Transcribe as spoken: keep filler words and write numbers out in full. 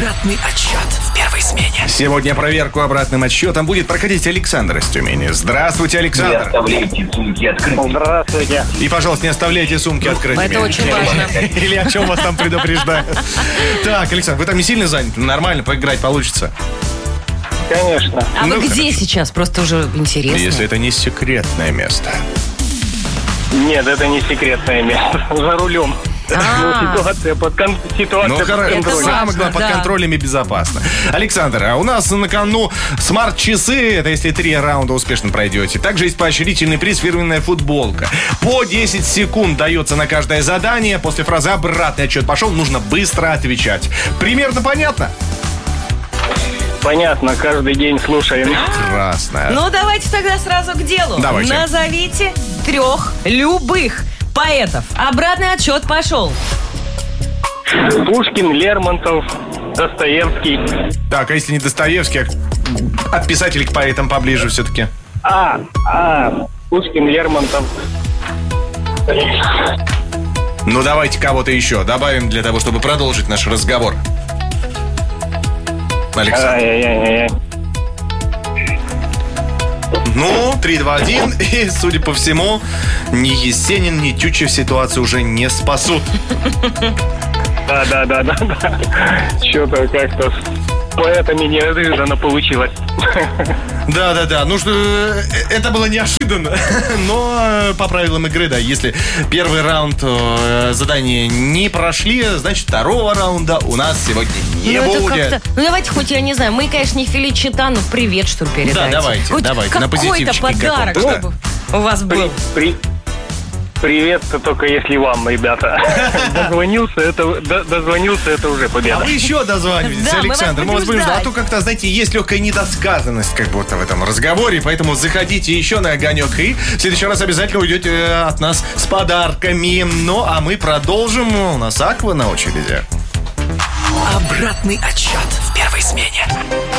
Обратный отсчет в первой смене. Сегодня проверку обратным отсчетом будет проходить Александр из Тюмени. Здравствуйте, Александр. Не оставляйте сумки открытыми. Здравствуйте. И, пожалуйста, не оставляйте сумки открытыми. Это очень важно. Или о чем вас там предупреждают. Так, Александр, вы там не сильно заняты? Нормально, поиграть получится? Конечно. А Ну, вы где хорошо. сейчас? Просто уже интересно. Если это не секретное место. Нет, это не секретное место. За рулем. А. Ну, ситуация под кон... ситуация Ну, под хорошо, контролем. самое важно, главное, под да. контролем и безопасно. Александр, а у нас на кону смарт-часы, это если три раунда успешно пройдете. Также есть поощрительный приз, фирменная футболка. По десять секунд дается на каждое задание. После фразы «обратный отчет пошел» нужно быстро отвечать. Примерно понятно? Понятно, каждый день слушаем. Красная. Ну, давайте тогда сразу к делу. Давайте. Назовите трех любых поэтов. Обратный отсчет пошел. Пушкин, Лермонтов, Достоевский. Так, а если не Достоевский, а от писателей к поэтам поближе все-таки? А, а, Пушкин, Лермонтов. Ну, давайте кого-то еще добавим для того, чтобы продолжить наш разговор. Александр. Ай-яй-яй-яй. Ну, три, два, один. И, судя по всему, ни Есенин, ни Тютчев ситуацию уже не спасут. Да, да, да, да, да. Что-то как-то с поэтами неожиданно получилось. Да-да-да, ну что, э, это было неожиданно. Но э, по правилам игры, да, если первый раунд э, задания не прошли, значит, второго раунда у нас сегодня не ну, это будет. как-то... Ну, давайте хоть, я не знаю, мы, конечно, не Феличита, но привет, что ли, передайте. Да, давайте, Хоть давайте, на какой-то позитивчике подарок, каком-то, чтобы у вас При, был. при, привет, только если вам, ребята. Дозвонился, это, до- дозвонился, это уже А победа. вы еще дозваниваетесь, Да, мы Александр. вас Мы вас будем будем ждать. А ждать. то как-то, знаете, есть легкая недосказанность как будто в этом разговоре. Поэтому заходите еще на огонек. И в следующий раз обязательно уйдете э, от нас с подарками. Ну, а мы продолжим. У нас Аква на очереди. Обратный отсчет в первой смене.